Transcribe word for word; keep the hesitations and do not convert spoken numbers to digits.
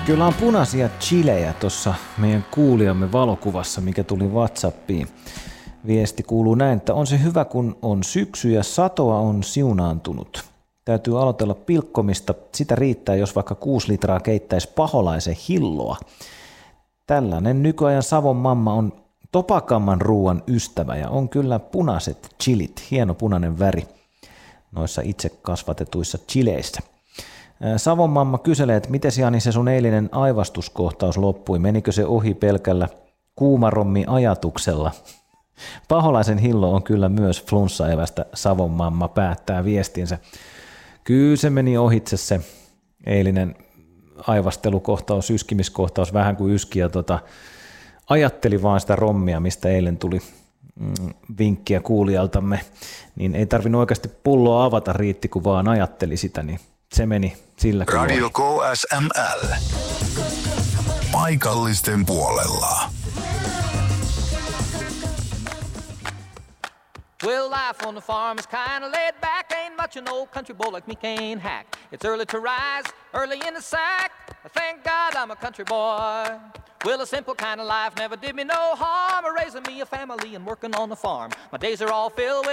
Kyllä on punaisia chilejä tuossa meidän kuulijamme valokuvassa, mikä tuli WhatsAppiin. Viesti kuuluu näin, että on se hyvä, kun on syksy ja satoa on siunaantunut. Täytyy aloitella pilkkomista. Sitä riittää, jos vaikka kuusi litraa keittäisi paholaisen hilloa. Tällainen nykyajan Savon mamma on topakamman ruuan ystävä ja on kyllä punaiset chilit, hieno punainen väri noissa itse kasvatetuissa chileissä. Savon mamma kyselee, että miten Jani se sun eilinen aivastuskohtaus loppui, menikö se ohi pelkällä kuumarommi ajatuksella? Paholaisen hillo on kyllä myös flunssaevästä, Savon mamma päättää viestinsä. Kyllä se meni ohitse se eilinen aivastelukohtaus, yskimiskohtaus, vähän kuin yski ja tota, ajatteli vaan sitä rommia, mistä eilen tuli mm, vinkkiä kuulijaltamme, niin ei tarvinnut oikeasti pulloa avata, riitti kun vaan ajatteli sitä, niin se meni sillä kyllä. Radio K S M L. Paikallisten puolella. Well, life on the farm is kind of laid back. Ain't much an old country boy like me can't hack. It's early to rise, early in the sack. Thank God I'm a country boy. Well, a simple kind of life never did me no harm. Raising me a family and working on the farm. My days are all filled with